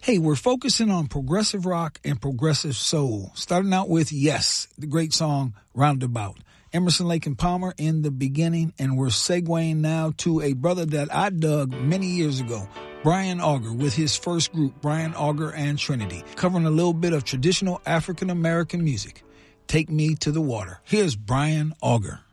Hey, we're focusing on progressive rock and progressive soul. Starting out with Yes, the great song Roundabout. Emerson, Lake and Palmer in the beginning, and we're segueing now to a brother that I dug many years ago, Brian Auger, with his first group, Brian Auger and Trinity, covering a little bit of traditional African-American music. Take Me to the Water. Here's Brian Auger.